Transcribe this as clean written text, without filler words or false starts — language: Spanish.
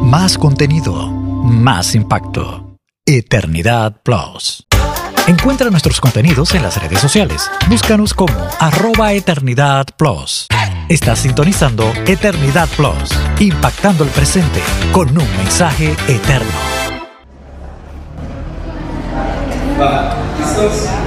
Más contenido, más impacto. Eternidad Plus. Encuentra nuestros contenidos en las redes sociales. Búscanos como @Eternidad Plus. Estás sintonizando Eternidad Plus, impactando el presente con un mensaje eterno. Va, ¿listos?